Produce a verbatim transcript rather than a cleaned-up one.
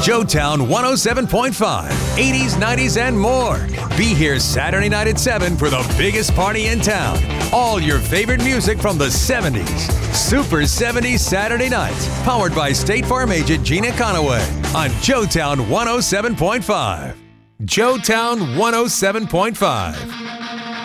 Joetown one oh seven point five, eighties, nineties, and more. Be here Saturday night at seven for the biggest party in town. All your favorite music from the seventies. Super seventies Saturday nights, powered by State Farm agent Gina Conaway on Joetown one oh seven point five. Joetown one oh seven point five.